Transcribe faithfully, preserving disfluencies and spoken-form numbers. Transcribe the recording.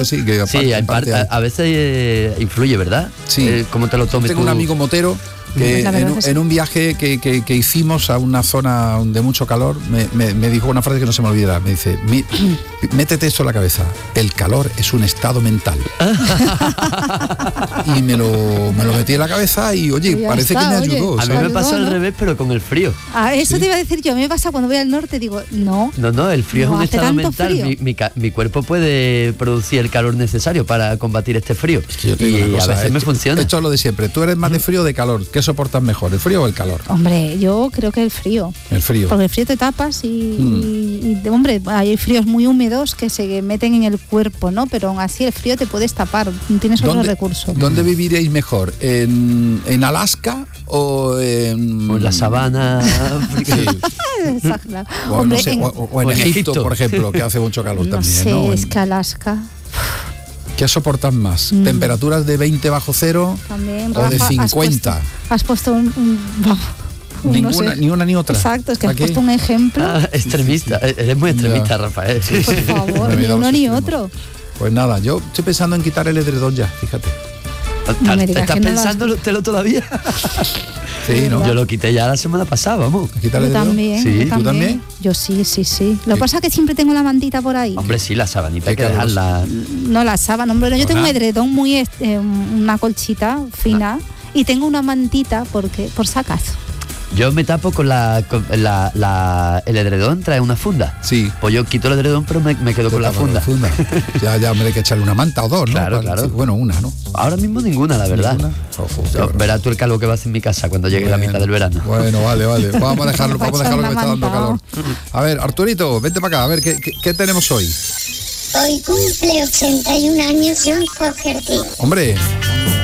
puede ser que Sí, en parte, a, a veces eh, influye, ¿verdad? Sí. Eh, ¿Cómo te lo tomes Tengo tú? un amigo motero que en, un- en un viaje que, que, que hicimos a una zona de mucho calor, me, me, me dijo una frase que no se me olvidará. Me dice, "Mi- métete esto en la cabeza, el calor es un estado mental". Y me lo, me lo metí en la cabeza y, oye, Ya parece está, que me oye. ayudó. A mí ¿sabes? me pasa al ¿no? revés, pero con el frío. Ah, eso Sí. te iba a decir yo. A mí me pasa cuando voy al norte, digo, no. No, no, el frío No es un hace estado tanto mental. frío. Mi, mi ca- mi cuerpo puede producir el calor necesario para combatir este frío. Que yo te digo Y una cosa, a veces me esto- funciona. Esto es lo de siempre. ¿Tú eres más de frío o de calor? ¿Qué soportas mejor, el frío o el calor? Hombre, yo creo que el frío. El frío. Porque el frío te tapas y, Mm. y- y, hombre, hay fríos muy húmedos que se meten en el cuerpo, ¿no? Pero aún así el frío te puedes tapar, tienes otro recurso. ¿Dónde viviréis mejor? ¿En, en Alaska o en, O en la sabana. Sí. Exacto. O, Hombre, no sé, en- o- o en o en Egipto, Egipto. por ejemplo, que hace mucho calor no también, sé, ¿no? es En- que Alaska ¿Qué soportas más? Mm. ¿Temperaturas de veinte bajo cero también. o de Rafa, cincuenta? Has puesto, has puesto un, un- vamos, un- no Ninguna, sé. ni una ni otra. Exacto, es que has ¿A qué? puesto un ejemplo. Ah, extremista. Eres muy extremista, Ya. Rafael. Por favor, Me he ni dado uno los ni extremos. otro. Pues nada, yo estoy pensando en quitar el edredón ya, fíjate. No me digas ¿Estás que no lo has- pensándolo todavía? Sí, ¿no? Yo lo quité ya la semana pasada, vamos. ¿Quitar Yo el edredón? también, Sí, yo ¿tú también. también? Yo sí, sí, sí. Lo que Sí. pasa es que siempre tengo la mantita por ahí. Hombre, sí, la sabanita hay Qué que caluroso. dejarla. No la sábana, hombre, no, yo tengo un Hola. edredón muy, est- eh, una colchita fina y tengo una mantita porque por si acaso. Yo me tapo con la, con la, la- el edredón, trae una funda. Sí. Pues yo quito el edredón, pero me, me quedo con la Te tapas funda. Ya, ya, hombre, hay que echarle una manta o dos, ¿no? Claro, Para- claro. sí, bueno, una, ¿no? Ahora mismo ninguna, la verdad. ¿Ninguna? Ojo, qué No, horror. verás tú el calor que va a hacer en mi casa cuando llegue la Bueno, mitad del verano. Bueno, vale, vale. Vamos a dejarlo, vamos a dejarlo que me está dando Echar calor. una A ver, Arturito, vente para acá, a ver, ¿qué, qué, qué tenemos hoy? Hoy cumple ochenta y un años John Fogerty. Hombre,